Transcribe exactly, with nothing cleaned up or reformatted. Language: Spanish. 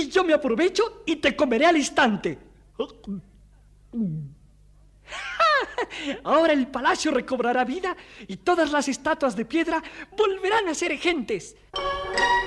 y yo me aprovecho y te comeré al instante. Ahora el palacio recobrará vida y todas las estatuas de piedra volverán a ser gentes.